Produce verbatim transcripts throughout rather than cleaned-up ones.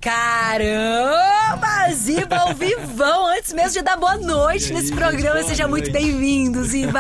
Caramba, Ziba ao vivão, antes mesmo de dar boa noite aí, nesse gente, programa. boa Seja noite. muito bem-vindo, Ziba.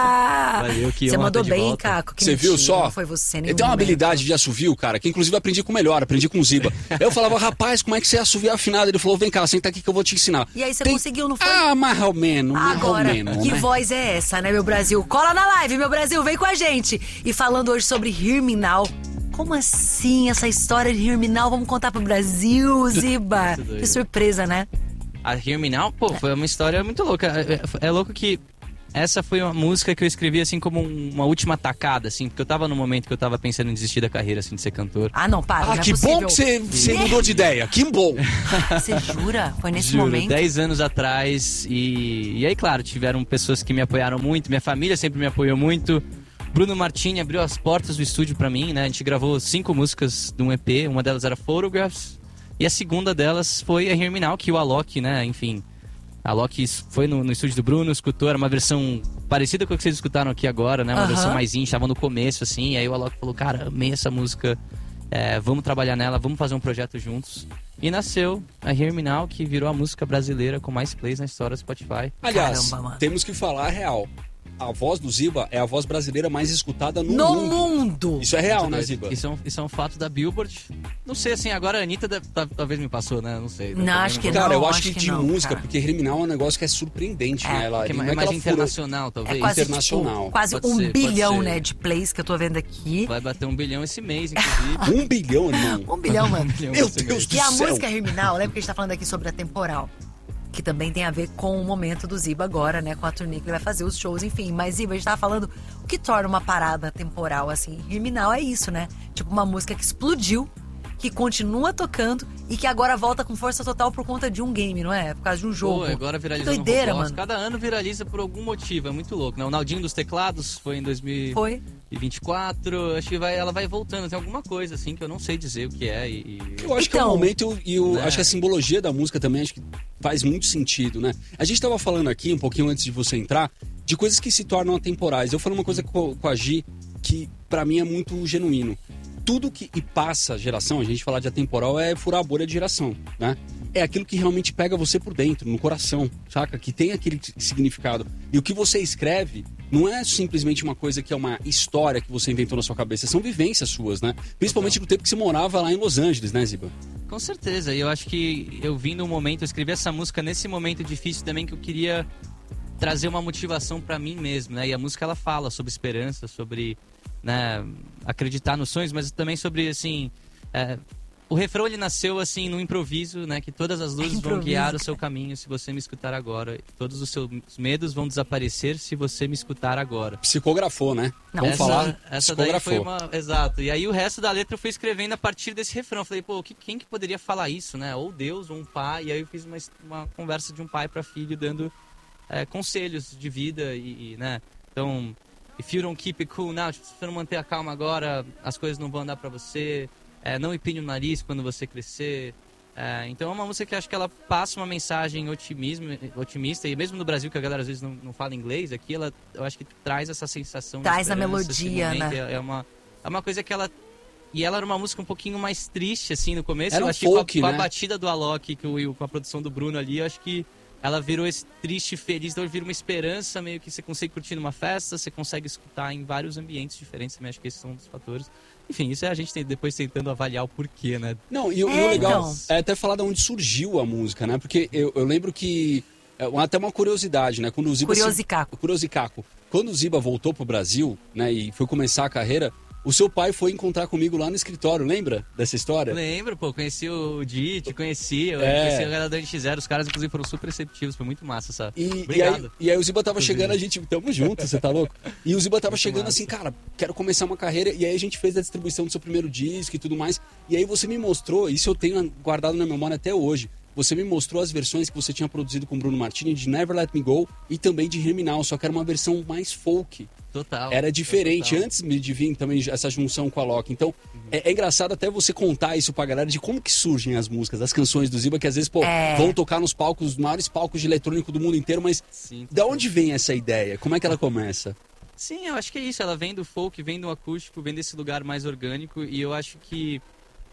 Valeu, que Você honra mandou tá de bem, volta. Caco. Que Você mentira, viu só? Não foi você nem Eu tenho uma momento. habilidade de assovio, cara, que inclusive eu aprendi com o melhor, aprendi com o Ziba. Eu falava, rapaz, como é que você assovia afinado? Ele falou, vem cá, senta aqui que eu vou te ensinar. E aí você Tem- conseguiu, não foi? Ah, mais ou menos, mais ou Agora, menos, que né? voz é essa, né, meu Brasil? Cola na live, meu Brasil, vem com a gente. E falando hoje sobre Hear Me Now. Como assim essa história de Hear Me Now? Vamos contar pro Brasil, Ziba. Muito doido. Que surpresa, né? A Hear Me Now, pô, foi uma história muito louca. É, é louco que essa foi uma música que eu escrevi assim como um- uma última tacada, assim, porque eu tava no momento que eu tava pensando em desistir da carreira, assim, de ser cantor. Ah, não, para, Ah, não é que possível. bom que você, você mudou de ideia, que bom. Você jura? Foi nesse Juro, momento? dez anos atrás. E, e aí, claro, tiveram pessoas que me apoiaram muito, minha família sempre me apoiou muito. Bruno Martini abriu as portas do estúdio pra mim, né? A gente gravou cinco músicas de um E P, uma delas era Photographs, e a segunda delas foi a Hear Me Now, que o Alok, né, enfim... A Alok foi no, no estúdio do Bruno, escutou, era uma versão parecida com a que vocês escutaram aqui agora, né? Uma Aham. versão mais íntima, tava no começo, assim, e aí o Alok falou, cara, amei essa música, é, vamos trabalhar nela, vamos fazer um projeto juntos. E nasceu a Hear Me Now, que virou a música brasileira com mais plays na história do Spotify. Aliás, Caramba, mano. temos que falar a real. A voz do Ziba é a voz brasileira mais escutada no, No mundo. mundo! Isso é real, né, Ziba? Isso é, um, isso é um fato da Billboard. Não sei, assim, agora a Anitta deve- tá- talvez me passou, né? Não sei. Não, acho que Cara, não, eu acho acho que que de não, música, cara. porque Criminal é um negócio que é surpreendente, É, né? Ela, Que é não mais, é mais que ela furou- internacional, talvez. É quase, internacional. tipo, quase Pode um ser, pode bilhão, ser. né, de plays que eu tô vendo aqui. Vai bater um bilhão esse mês, inclusive. Um bilhão, irmão. Um bilhão, mano. Um bilhão Meu esse Deus mês. do E a céu. música Herminal, lembra que a gente tá falando aqui sobre a temporal? Que também tem a ver com o momento do Ziba agora, né? Com a turnê que ele vai fazer, os shows, enfim. Mas, Ziba, a gente tava falando o que torna uma parada temporal, assim. Herminal é isso, né? Tipo, uma música que explodiu, que continua tocando e que agora volta com força total por conta de um game, não é? Por causa de um jogo. Pô, agora viraliza Que doideira, no Roblox. mano. Cada ano viraliza por algum motivo, é muito louco, né? O Naldinho dos Teclados foi em dois mil e vinte e quatro, Foi. acho que vai, ela vai voltando. Tem alguma coisa, assim, que eu não sei dizer o que é e... e- Eu acho que é Então, o momento e eu né? acho que a simbologia da música também acho que faz muito sentido, né? A gente tava falando aqui, um pouquinho antes de você entrar, de coisas que se tornam atemporais. Eu falei uma coisa com, com a Gi que pra mim é muito genuíno. Tudo que e passa a geração, a gente falar de atemporal é furar a bolha de geração, né? É aquilo que realmente pega você por dentro, no coração, saca? Que tem aquele significado. E o que você escreve não é simplesmente uma coisa que é uma história que você inventou na sua cabeça, são vivências suas, né? Principalmente no tempo que você morava lá em Los Angeles, né, Ziba? Com certeza, e eu acho que eu vim num momento, eu escrevi essa música nesse momento difícil também que eu queria trazer uma motivação pra mim mesmo, né? E a música ela fala sobre esperança, sobre, né, acreditar nos sonhos, mas também sobre, assim, é, o refrão ele nasceu assim no improviso, né? Que todas as luzes vão Improviso, guiar o cara. seu caminho se você me escutar agora. Todos os seus medos vão desaparecer se você me escutar agora. Psicografou, né? Não, Vamos essa, falar? essa daí Psicografou. foi uma... Exato. E aí o resto da letra eu fui escrevendo a partir desse refrão. Eu falei, pô, que, quem que poderia falar isso, né? Ou Deus, ou um pai. E aí eu fiz uma, uma conversa de um pai para filho, dando é, conselhos de vida e, e, né? Então, if you don't keep it cool now, tipo, se você não manter a calma agora, as coisas não vão andar para você. É, não empine o nariz quando você crescer. É, então é uma música que acho que ela passa uma mensagem otimismo, otimista. E mesmo no Brasil, que a galera às vezes não, não fala inglês, aqui ela, eu acho que traz essa sensação Traz de a esperança, esse melodia, momento. né? É, é uma, é uma coisa que ela... E ela era uma música um pouquinho mais triste, assim, no começo. Era eu um acho que com a- folk, com a, né? batida do Alok, que o, com a produção do Bruno ali, eu acho que ela virou esse triste, feliz. Então vira uma esperança, meio que você consegue curtir numa festa, você consegue escutar em vários ambientes diferentes. Também acho que esses são um dos fatores. Enfim, isso é a gente tem, depois tentando avaliar o porquê, né? Não, e, o- e É, o legal então. é até falar de onde surgiu a música, né? Porque eu, eu lembro que... é, até uma curiosidade, né? Quando o Ziba... Curiosicaco. Se, Curiosicaco. Quando o Ziba voltou pro Brasil, né? E foi começar a carreira, o seu pai foi encontrar comigo lá no escritório, lembra dessa história? Lembro, pô, conheci o Dite, conheci, eu É. conheci a galera do N X zero, os caras inclusive foram super receptivos, foi muito massa, sabe? E, e, aí, Obrigado. e aí o Ziba tava chegando, a gente... Tamo junto, você tá louco? E o Ziba tava Muito chegando massa. assim, cara, quero começar uma carreira. E aí a gente fez a distribuição do seu primeiro disco e tudo mais. E aí você me mostrou, isso eu tenho guardado na memória até hoje. Você me mostrou as versões que você tinha produzido com o Bruno Martini de Never Let Me Go e também de Hear Me Now, só que era uma versão mais folk. Total. Era diferente, total. antes de vir também essa junção com a Loki. Então, é, é engraçado até você contar isso pra galera de como que surgem as músicas, as canções do Ziba, que às vezes, pô, É. vão tocar nos palcos, os maiores palcos de eletrônico do mundo inteiro, mas Sim, da onde vem essa ideia? Como é que ela começa? Sim, eu acho que é isso. Ela vem do folk, vem do acústico, vem desse lugar mais orgânico. E eu acho que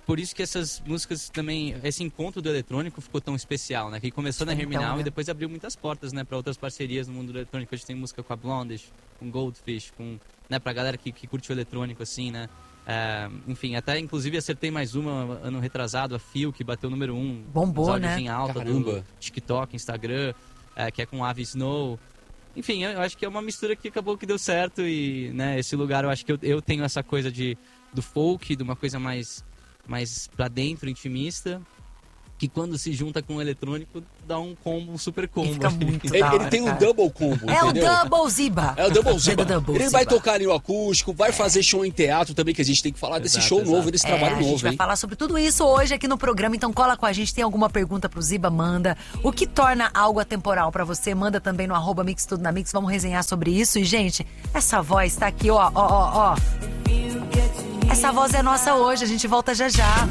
por isso que essas músicas também, esse encontro do eletrônico ficou tão especial, né? Que começou na Herminal então, né? E depois abriu muitas portas, né? Para outras parcerias no mundo do eletrônico. A gente tem música com a Blondish, com Goldfish, com, né? Pra galera que, que curte o eletrônico, assim, né? É, enfim, até inclusive acertei mais uma ano retrasado, a Fio, que bateu o número um. Bombou, né? Em alta Caramba. do TikTok, Instagram, é, que é com Ave Snow. Enfim, eu acho que é uma mistura que acabou que deu certo e, né, esse lugar eu acho que eu, eu tenho essa coisa de, do folk, de uma coisa mais, mais pra dentro, intimista, que quando se junta com o eletrônico dá um combo, um super combo. E fica muito Ele, da hora, ele tem um cara. double combo, É entendeu? o Double Ziba. É o Double Ziba. É do Double Ele Ziba. vai tocar ali o acústico, vai fazer show em teatro também, que a gente tem que falar desse Exato, show exato. novo, desse É, trabalho a gente novo, vai hein? falar sobre tudo isso hoje aqui no programa, então cola com a gente. Tem alguma pergunta pro Ziba? Manda. O que torna algo atemporal pra você? Manda também no arroba Mix Tudo na Mix. Vamos resenhar sobre isso. E, gente, essa voz tá aqui, ó, ó, ó, ó. Essa voz é nossa hoje. A gente volta já já.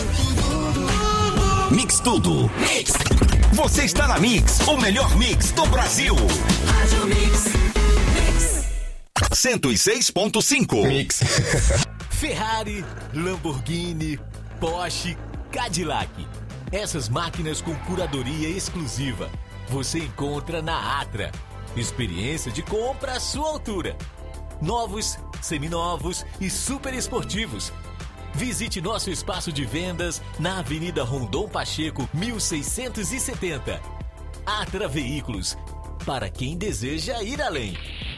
Mix Tudo. Mix. Você está na Mix, o melhor mix do Brasil. Rádio Mix. Mix. cento e seis ponto cinco. Mix. Ferrari, Lamborghini, Porsche, Cadillac. Essas máquinas com curadoria exclusiva você encontra na Atra. Experiência de compra à sua altura. Novos, seminovos e super esportivos. Visite nosso espaço de vendas na Avenida Rondon Pacheco, mil seiscentos e setenta. Atra Veículos, para quem deseja ir além.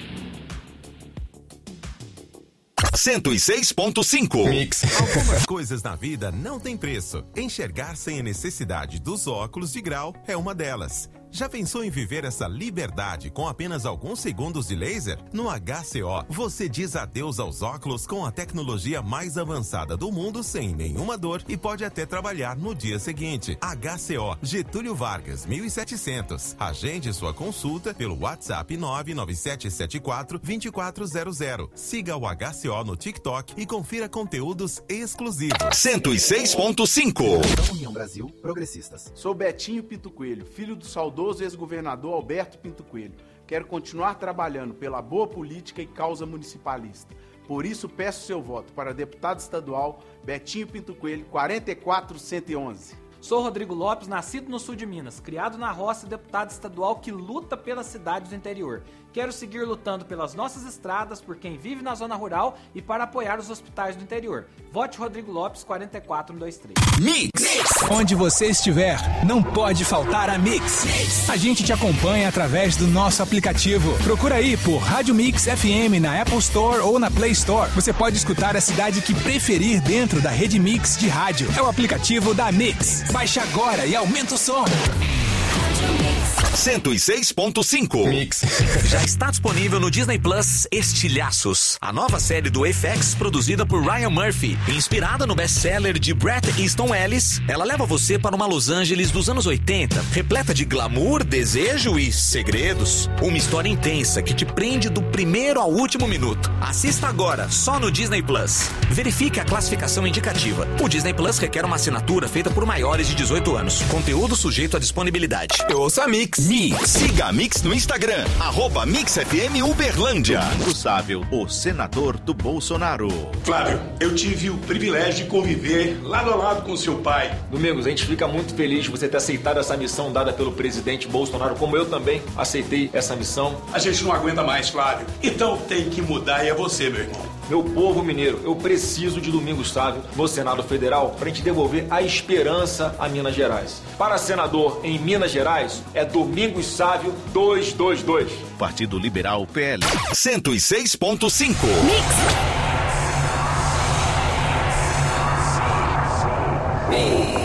cento e seis ponto cinco. Mix. Algumas coisas na vida não têm preço. Enxergar sem a necessidade dos óculos de grau é uma delas. Já pensou em viver essa liberdade com apenas alguns segundos de laser? No H C O, você diz adeus aos óculos com a tecnologia mais avançada do mundo sem nenhuma dor e pode até trabalhar no dia seguinte. H C O, Getúlio Vargas, mil e setecentos. Agende sua consulta pelo WhatsApp nove nove sete sete quatro, dois quatro zero zero. Siga o H C O no TikTok e confira conteúdos exclusivos. cento e seis ponto cinco. União Brasil Progressistas. Sou Betinho Pinto Coelho, filho do saudoso ex-governador Alberto Pinto Coelho. Quero continuar trabalhando pela boa política e causa municipalista. Por isso peço seu voto para deputado estadual Betinho Pinto Coelho, quarenta e quatro cento e onze. Sou Rodrigo Lopes, nascido no sul de Minas, criado na roça e deputado estadual que luta pelas cidades do interior. Quero seguir lutando pelas nossas estradas, por quem vive na zona rural e para apoiar os hospitais do interior. Vote Rodrigo Lopes, quarenta e quatro cento e vinte e três. Mix. Onde você estiver, não pode faltar a Mix. A gente te acompanha através do nosso aplicativo. Procura aí por Rádio Mix F M na Apple Store ou na Play Store. Você pode escutar a cidade que preferir dentro da rede Mix de rádio. É o aplicativo da Mix. Baixe agora e aumenta o som. cento e seis ponto cinco. Mix. Já está disponível no Disney Plus Estilhaços, a nova série do F X produzida por Ryan Murphy. Inspirada no best-seller de Bret Easton Ellis, ela leva você para uma Los Angeles dos anos oitenta, repleta de glamour, desejo e segredos. Uma história intensa que te prende do primeiro ao último minuto. Assista agora, só no Disney Plus. Verifique a classificação indicativa. O Disney Plus requer uma assinatura feita por maiores de dezoito anos. Conteúdo sujeito à disponibilidade. Eu ouço a Mix. Mix. Siga a Mix no Instagram, arroba Mix F M Uberlândia. Domingos Sávio, o senador do Bolsonaro. Flávio, eu tive o privilégio de conviver lado a lado com seu pai. Domingos, a gente fica muito feliz de você ter aceitado essa missão dada pelo presidente Bolsonaro, como eu também aceitei essa missão. A gente não aguenta mais, Flávio. Então tem que mudar e é você, meu irmão. Meu povo mineiro, eu preciso de Domingos Sávio no Senado Federal para a gente devolver a esperança a Minas Gerais. Para senador em Minas Gerais, é Domingos Sávio duzentos e vinte e dois. Partido Liberal P L. cento e seis ponto cinco. Mix.